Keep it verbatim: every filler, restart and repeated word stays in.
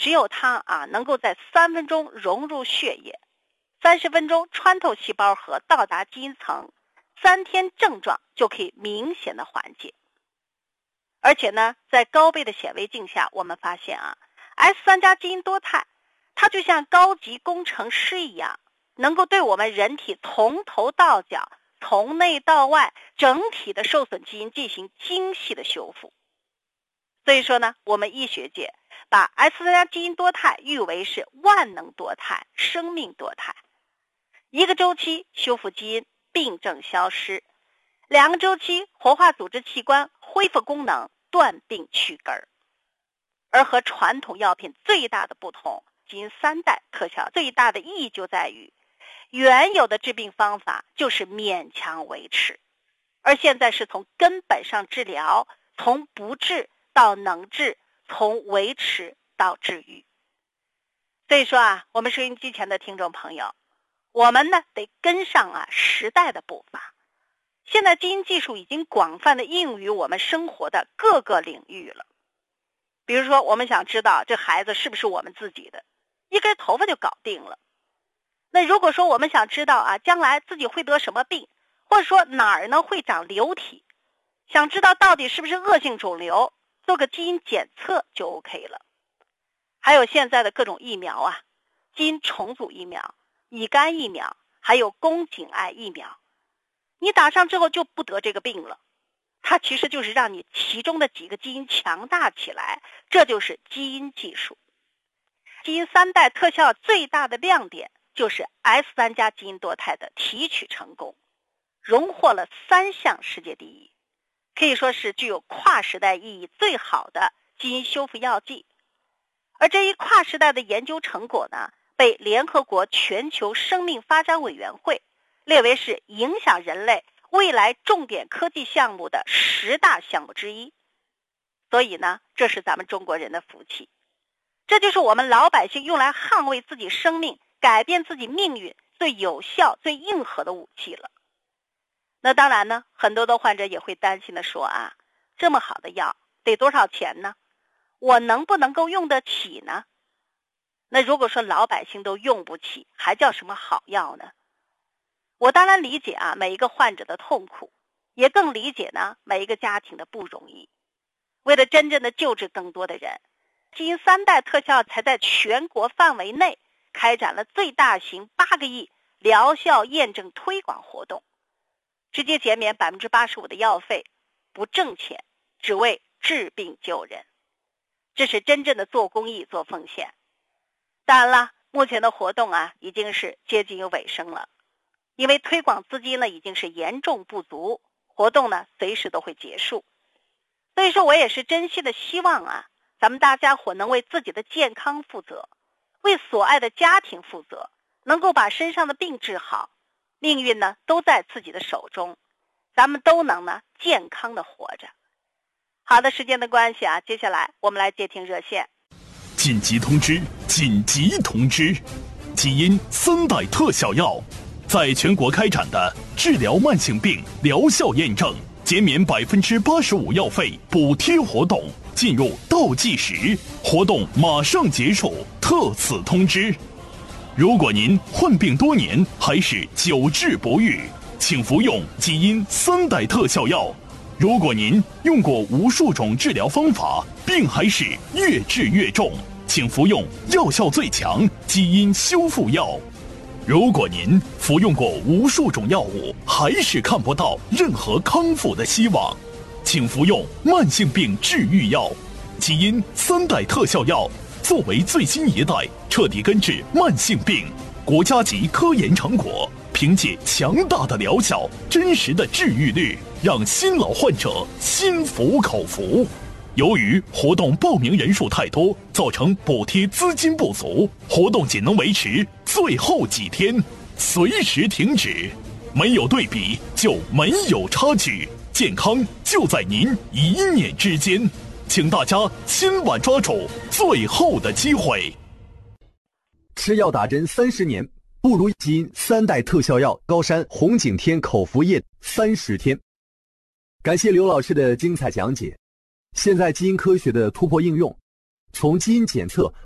只有它啊能够在三分钟融入血液，三十分钟穿透细胞核到达基因层，三天症状就可以明显的缓解。而且呢，在高倍的显微镜下，我们发现啊 S 三 加基因多肽它就像高级工程师一样，能够对我们人体从头到脚，从内到外整体的受损基因进行精细的修复。所以说呢，我们医学界把 S 三 加基因多肽誉为是万能多肽、生命多肽。一个周期修复基因，病症消失；两个周期活化组织器官，恢复功能，断病去根儿。而和传统药品最大的不同，基因三代特效最大的意义就在于，原有的治病方法就是勉强维持，而现在是从根本上治疗，从不治到能治，从维持到治愈。所以说啊，我们收音机前的听众朋友，我们呢得跟上啊时代的步伐。现在基因技术已经广泛的应用于我们生活的各个领域了。比如说，我们想知道这孩子是不是我们自己的，一根头发就搞定了。那如果说我们想知道啊将来自己会得什么病，或者说哪儿呢会长瘤体，想知道到底是不是恶性肿瘤，做个基因检测就 OK 了。还有现在的各种疫苗啊，基因重组疫苗、乙肝疫苗，还有宫颈癌疫苗，你打上之后就不得这个病了。它其实就是让你其中的几个基因强大起来，这就是基因技术。基因三代特效最大的亮点就是 S 三 加基因多肽的提取成功，荣获了三项世界第一，可以说是具有跨时代意义最好的基因修复药剂。而这一跨时代的研究成果呢，被联合国全球生命发展委员会列为是影响人类未来重点科技项目的十大项目之一。所以呢，这是咱们中国人的福气，这就是我们老百姓用来捍卫自己生命、改变自己命运最有效、最硬核的武器了。那当然呢，很多的患者也会担心的说啊，这么好的药得多少钱呢？我能不能够用得起呢？那如果说老百姓都用不起，还叫什么好药呢？我当然理解啊每一个患者的痛苦，也更理解呢每一个家庭的不容易。为了真正的救治更多的人，基因三代特效才在全国范围内开展了最大型八个亿疗效验证推广活动，直接减免 百分之八十五 的药费，不挣钱，只为治病救人。这是真正的做公益、做奉献。当然了，目前的活动啊已经是接近于尾声了，因为推广资金呢已经是严重不足，活动呢随时都会结束。所以说我也是真心的希望啊，咱们大家伙能为自己的健康负责，为所爱的家庭负责，能够把身上的病治好，命运呢都在自己的手中，咱们都能呢健康的活着。好的，时间的关系啊，接下来我们来接听热线。 紧急通知！紧急通知！基因三代特效药在全国开展的治疗慢性病疗效验证减免 百分之八十五 药费补贴活动进入倒计时，活动马上结束，特此通知。如果您患病多年还是久治不愈，请服用基因三代特效药。如果您用过无数种治疗方法，病还是越治越重，请服用药效最强基因修复药。如果您服用过无数种药物，还是看不到任何康复的希望，请服用慢性病治愈药。基因三代特效药作为最新一代彻底根治慢性病国家级科研成果，凭借强大的疗效、真实的治愈率，让新老患者心服口服。由于活动报名人数太多，造成补贴资金不足，活动仅能维持最后几天，随时停止。没有对比就没有差距，健康就在您一念之间，请大家千万抓住最后的机会。 吃药打针三十年，不如基因三代特效药高山红景天口服液三十天。感谢刘老师的精彩讲解。现在基因科学的突破应用，从基因检测